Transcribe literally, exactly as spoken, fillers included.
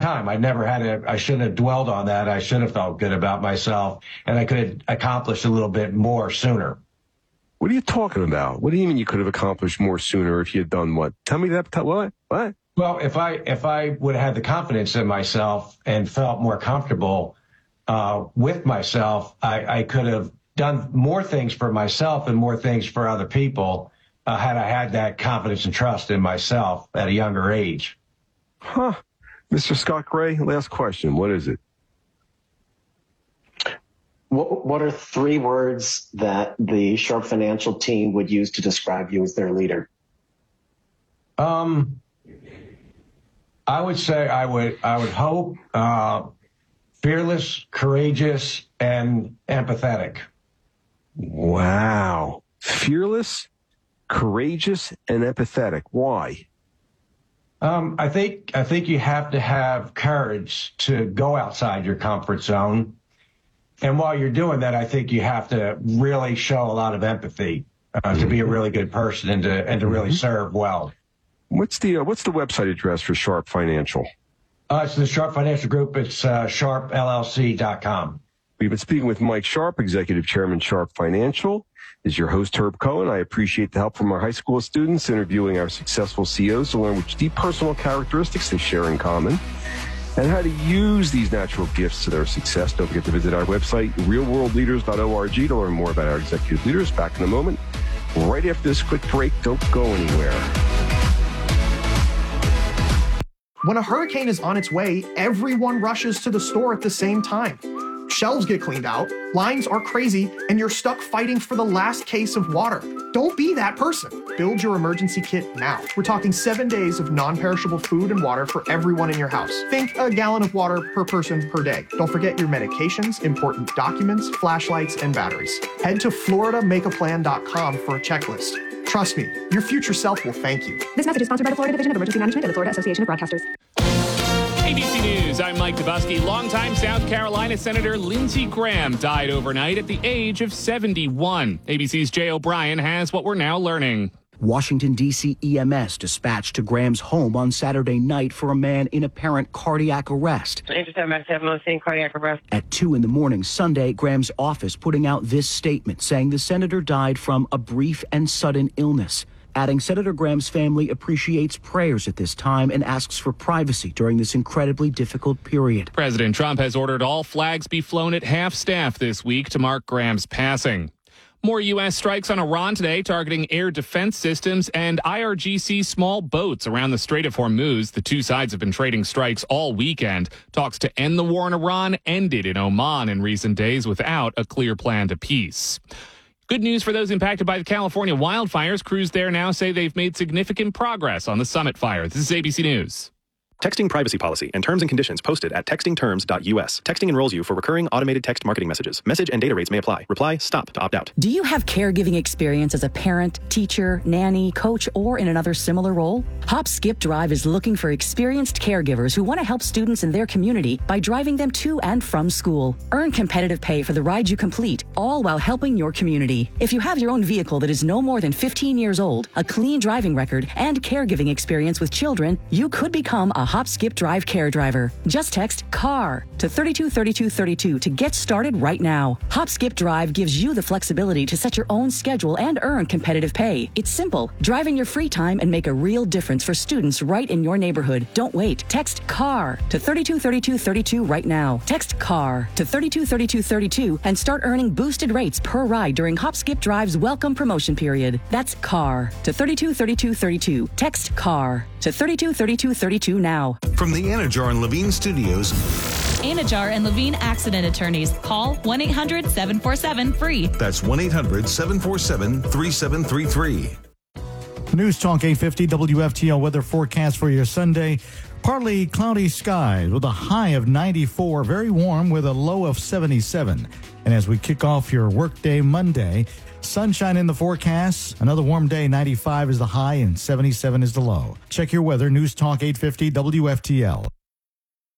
time. I never had a, I shouldn't have dwelled on that. I should have felt good about myself, and I could have accomplished a little bit more sooner. What are you talking about? What do you mean you could have accomplished more sooner if you had done what? Tell me that. What? What? Well, if I if I would have had the confidence in myself and felt more comfortable uh, with myself, I, I could have done more things for myself and more things for other people uh, had I had that confidence and trust in myself at a younger age. Huh. Mister Scott Gray, last question. What is it? What, what are three words that the Sharp Financial team would use to describe you as their leader? Um, I would say I would I would hope uh, fearless, courageous, and empathetic. Wow. Fearless, courageous, and empathetic. Why? Um, I think I think you have to have courage to go outside your comfort zone. And while you're doing that, I think you have to really show a lot of empathy uh, mm-hmm. to be a really good person and to and to really serve well. What's the uh, what's the website address for Sharp Financial? Uh, it's the Sharp Financial Group. It's uh, sharp L L C dot com. We've been speaking with Mike Sharp, Executive Chairman, Sharp Financial. This is your host, Herb Cohen. I appreciate the help from our high school students interviewing our successful C E Os to learn which deep personal characteristics they share in common and how to use these natural gifts to their success. Don't forget to visit our website, real world leaders dot org, to learn more about our executive leaders. Back in a moment. Right after this quick break, don't go anywhere. When a hurricane is on its way, everyone rushes to the store at the same time. Shelves get cleaned out, lines are crazy, and you're stuck fighting for the last case of water. Don't be that person. Build your emergency kit now. We're talking seven days of non-perishable food and water for everyone in your house. Think a gallon of water per person per day. Don't forget your medications, important documents, flashlights, and batteries. Head to Florida Make A Plan dot com for a checklist. Trust me, your future self will thank you. This message is sponsored by the Florida Division of Emergency Management and the Florida Association of Broadcasters. A B C News, I'm Mike Dubusky. Longtime South Carolina Senator Lindsey Graham died overnight at the age of seventy-one. A B C's Jay O'Brien has what we're now learning. Washington, D C E M S dispatched to Graham's home on Saturday night for a man in apparent cardiac arrest. cardiac arrest. At two in the morning Sunday, Graham's office putting out this statement saying the senator died from a brief and sudden illness, adding Senator Graham's family appreciates prayers at this time and asks for privacy during this incredibly difficult period. President Trump has ordered all flags be flown at half-staff this week to mark Graham's passing. More U S strikes on Iran today, targeting air defense systems and I R G C small boats around the Strait of Hormuz. The two sides have been trading strikes all weekend. Talks to end the war in Iran ended in Oman in recent days without a clear plan to peace. Good news for those impacted by the California wildfires. Crews there now say they've made significant progress on the Summit fire. This is A B C News. Texting privacy policy and terms and conditions posted at texting terms dot U S. Texting enrolls you for recurring automated text marketing messages. Message and data rates may apply. Reply STOP to opt out. Do you have caregiving experience as a parent, teacher, nanny, coach, or in another similar role? Hop Skip Drive is looking for experienced caregivers who want to help students in their community by driving them to and from school. Earn competitive pay for the ride you complete, all while helping your community. If you have your own vehicle that is no more than fifteen years old, a clean driving record, and caregiving experience with children, you could become a Hop Skip Drive care driver. Just text CAR to three two three two three two to get started right now. Hop Skip Drive gives you the flexibility to set your own schedule and earn competitive pay. It's simple. Drive in your free time and make a real difference for students right in your neighborhood. Don't wait. Text CAR to three two three two three two right now. Text CAR to three two three two three two and start earning boosted rates per ride during Hop Skip Drive's welcome promotion period. That's CAR to three two three two three two. Text CAR to three two three two three two now. From the Anajar and Levine Studios. Anajar and Levine Accident Attorneys. Call one eight hundred seven four seven free. That's one eight hundred seven four seven three seven three three. News Talk eight fifty W F T L weather forecast for your Sunday. Partly cloudy skies with a high of ninety-four, very warm with a low of seventy-seven. And as we kick off your workday Monday, sunshine in the forecast. Another warm day, ninety-five is the high and seventy-seven is the low. Check your weather, News Talk eight fifty W F T L.